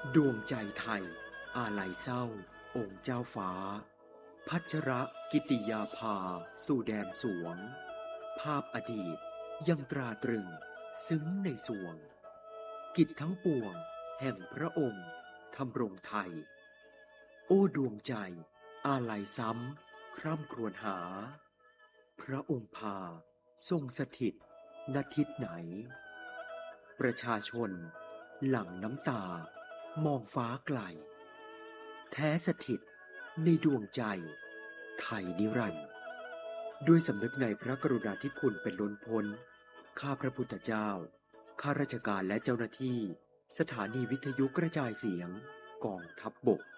ดวงใจไทยอาลัยเศร้าองค์เจ้าฟ้าพัชรกิติยาภาสู่แดนสวงภาพอดีตยังตราตรึงซึ้งในสวงกิจทั้งปวงแห่งพระองค์ทำรงไทยโอ้ดวงใจอาลัยซ้ำคร่ำครวญหาพระองค์พาทรงสถิตณทิศไหนประชาชนหลั่งน้ำตามองฟ้าไกลแท้สถิตในดวงใจไทยนิรันดร์ด้วยสำนึกในพระกรุณาธิคุณเป็นล้นพ้นข้าพระพุทธเจ้าข้าราชการและเจ้าหน้าที่สถานีวิทยุกระจายเสียงกองทัพบก